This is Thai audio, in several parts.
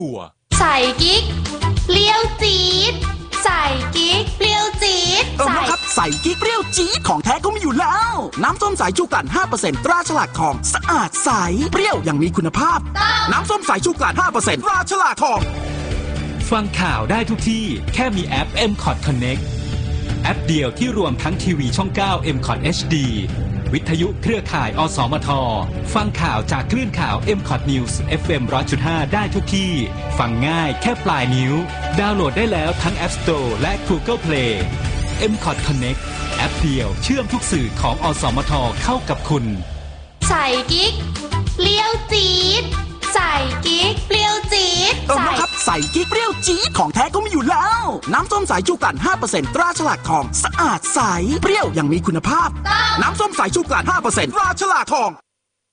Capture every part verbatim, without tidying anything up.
หัวใส่กิ๊กเปรี้ยวจี๊ดใส่กิ๊กเปรี้ยวจี๊ดเออนะครับใส่กิ๊กเปรี้ยวจี๊ดของแท้ก็มีอยู่แล้วน้ำส้มสายชูกลั่น ห้าเปอร์เซ็นต์ ตราฉลากทองสะอาดใสเปรี้ยวอย่างมีคุณภาพน้ำส้มสายชูกลั่น ห้าเปอร์เซ็นต์ ตราฉลากทองฟังข่าวได้ทุกที่แค่มีแอป เอ็ม คอท Connect แอปเดียวที่รวมทั้งทีวีช่อง เก้า เอ็ม คอท เอช ดี วิทยุเครือข่ายอสมทฟังข่าวจากคลื่นข่าว เอ็ม คอท News เอฟ เอ็ม หนึ่งร้อยจุดห้า ได้ทุกที่ฟังง่ายแค่ปลายนิ้วดาวน์โหลดได้แล้วทั้ง App Store และ Google Play เอ็ม คอท Connect แอปเดียวเชื่อมทุกสื่อของอสมทเข้ากับคุณใส่กิ๊กเปรี้ยวจี๊ดใส่กิ๊กเปรี้ยวจี๊ดเออนะครับใส่กิ๊กเปรี้ยวจี๊ดของแท้ก็มีอยู่แล้วน้ำส้มสายชูกลั่น ห้าเปอร์เซ็นต์ ตราฉลากทองสะอาดใสเปรี้ยวอย่างมีคุณภาพน้ำส้มสายชูกลั่น ห้าเปอร์เซ็นต์ ตราฉลากทอง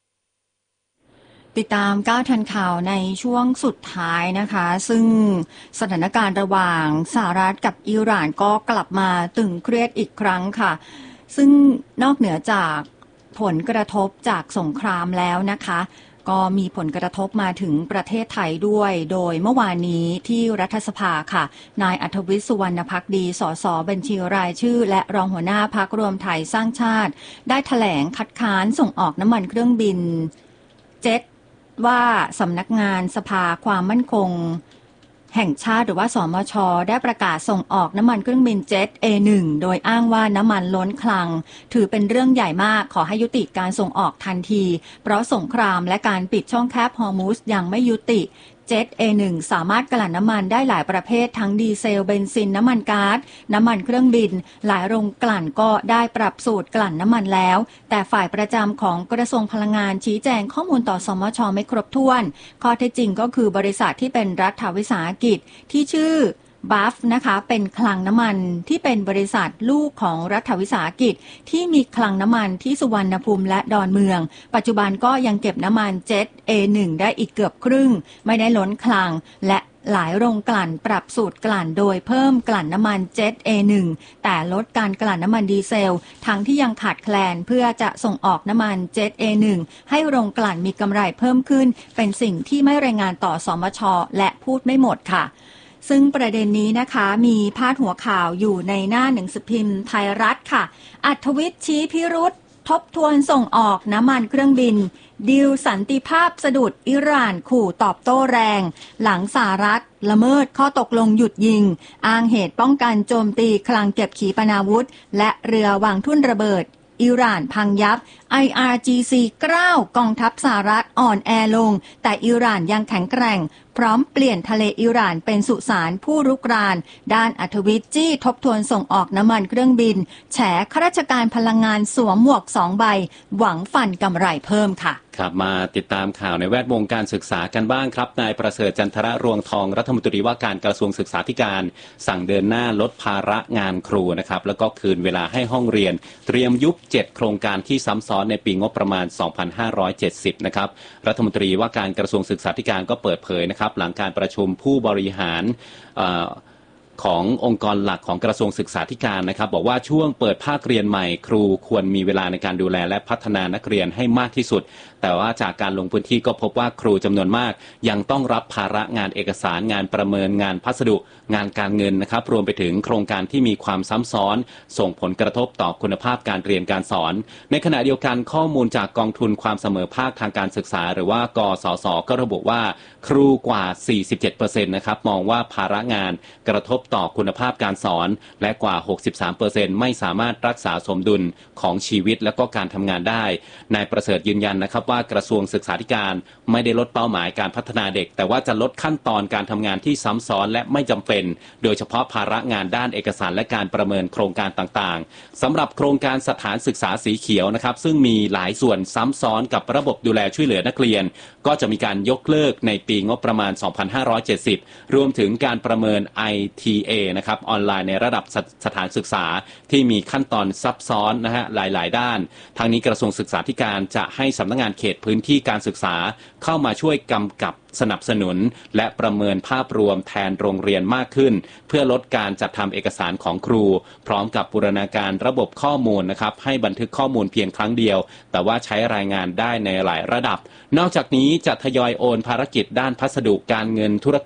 ติดตามก้าวทันข่าวในช่วงสุดท้ายนะคะซึ่งสถานการณ์ระหว่างสหรัฐกับอิหร่านก็กลับมาตึงเครียดอีกครั้งค่ะซึ่งนอกเหนือจากผลกระทบจากสงครามแล้วนะคะก็มีผลกระทบมาถึงประเทศไทยด้วยโดยเมื่อวานนี้ที่รัฐสภาค่ะนายอัธวิทย์สุวรรณภักดีสสบัญชีรายชื่อและรองหัวหน้าพรรครวมไทยสร้างชาติได้แถลงคัดค้านส่งออกน้ำมันเครื่องบินเจ็ตว่าสำนักงานสภาความมั่นคงแห่งชาติหรือว่าสมช.ได้ประกาศส่งออกน้ำมันเครื่องบินเจ็ต เอ หนึ่ง โดยอ้างว่าน้ำมันล้นคลังถือเป็นเรื่องใหญ่มากขอให้ยุติการส่งออกทันทีเพราะสงครามและการปิดช่องแคบฮอร์มุซยังไม่ยุติเจ็ต เอ หนึ่ง สามารถกลั่นน้ำมันได้หลายประเภททั้งดีเซลเบนซินน้ำมันก๊าซน้ำมันเครื่องบินหลายโรงกลั่นก็ได้ปรับสูตรกลั่นน้ำมันแล้วแต่ฝ่ายประจำของกระทรวงพลังงานชี้แจงข้อมูลต่อสมช.ไม่ครบถ้วนข้อเท็จจริงก็คือบริษัทที่เป็นรัฐวิสาหกิจที่ชื่อบัฟนะคะเป็นคลังน้ำมันที่เป็นบริษัทลูกของรัฐวิสาหกิจที่มีคลังน้ำมันที่สุวรรณภูมิและดอนเมืองปัจจุบันก็ยังเก็บน้ำมันเจ็ต เอ หนึ่ง ได้อีกเกือบครึ่งไม่ได้ล้นคลังและหลายโรงกลั่นปรับสูตรกลั่นโดยเพิ่มกลั่นน้ำมันเจ็ต เอ หนึ่ง แต่ลดการกลั่นน้ำมันดีเซลทั้งที่ยังขาดแคลนเพื่อจะส่งออกน้ำมันเจ็ต เอ หนึ่ง ให้โรงกลั่นมีกำไรเพิ่มขึ้นเป็นสิ่งที่ไม่รายงานต่อสมช.และพูดไม่หมดค่ะซึ่งประเด็นนี้นะคะมีพาดหัวข่าวอยู่ในหน้าหนังสือพิมพ์ไทยรัฐค่ะอัธวิทย์ชี้พิรุธทบทวนส่งออกน้ำมันเครื่องบินดีลสันติภาพสะดุดอิหร่านขู่ตอบโต้แรงหลังสหรัฐละเมิดข้อตกลงหยุดยิงอ้างเหตุป้องกันโจมตีคลังเก็บขีปนาวุธและเรือวางทุ่นระเบิดอิหร่านพังยับ ไอ อาร์ จี ซี กล้าวกองทัพสหรัฐอ่อนแอลงแต่อิหร่านยังแข็งแกร่งพร้อมเปลี่ยนทะเลอิหร่านเป็นสุสานผู้รุกรานด้านอัธวิทย์จี้ทบทวนส่งออกน้ำมันเครื่องบินแฉข้าราชการพลังงานสวมหมวกสองใบหวังฟันกำไรเพิ่มค่ะครับมาติดตามข่าวในแวดวงการศึกษากันบ้างครับนายประเสริฐจันทระรวงทองรัฐมนตรีว่าการกระทรวงศึกษาธิการสั่งเดินหน้าลดภาระงานครูนะครับแล้วก็คืนเวลาให้ห้องเรียนเตรียมยุบเจ็ดโครงการที่ซ้ำซ้อนในปีงบประมาณสองพันห้าร้อยเจ็ดสิบนะครับรัฐมนตรีว่าการกระทรวงศึกษาธิการก็เปิดเผยนะครับหลังการประชุมผู้บริหารขององค์กรหลักของกระทรวงศึกษาธิการนะครับบอกว่าช่วงเปิดภาคเรียนใหม่ครูควรมีเวลาในการดูแลและพัฒนานักเรียนให้มากที่สุดแต่ว่าจากการลงพื้นที่ก็พบว่าครูจำนวนมากยังต้องรับภาระงานเอกสารงานประเมินงานพัสดุงานการเงินนะครับรวมไปถึงโครงการที่มีความซ้ำซ้อนส่งผลกระทบต่อคุณภาพการเรียนการสอนในขณะเดียวกันข้อมูลจากกองทุนความเสมอภาคทางการศึกษาหรือว่ากสศก็ระบุว่าครูกว่า สี่สิบเจ็ดเปอร์เซ็นต์ นะครับมองว่าภาระงานกระทบต่อคุณภาพการสอนและกว่า หกสิบสามเปอร์เซ็นต์ ไม่สามารถรักษาสมดุลของชีวิตและก็การทำงานได้นายประเสริฐยืนยันนะครับว่ากระทรวงศึกษาธิการไม่ได้ลดเป้าหมายการพัฒนาเด็กแต่ว่าจะลดขั้นตอนการทำงานที่ซ้ำซ้อนและไม่จำเป็นโดยเฉพาะภาระงานด้านเอกสารและการประเมินโครงการต่างๆสำหรับโครงการสถานศึกษาสีเขียวนะครับซึ่งมีหลายส่วนซ้ำซ้อนกับระบบดูแลช่วยเหลือนักเรียนก็จะมีการยกเลิกในปีงบประมาณสองพันห้าร้อยเจ็ดสิบรวมถึงการประเมิน ไอ ที เอ นะครับออนไลน์ในระดับสถานศึกษาที่มีขั้นตอนซับซ้อนนะฮะหลายๆด้านทางนี้กระทรวงศึกษาธิการจะให้สำนักงานเขตพื้นที่การศึกษาเข้ามาช่วยกำกับสนับสนุนและประเมินภาพรวมแทนโรงเรียนมากขึ้นเพื่อลดการจัดทำเอกสารของครูพร้อมกับบูรณาการระบบข้อมูลนะครับให้บันทึกข้อมูลเพียงครั้งเดียวแต่ว่าใช้รายงานได้ในหลายระดับนอกจากนี้จะทยอยโอนภารกิจด้านพัสดุการเงินธุร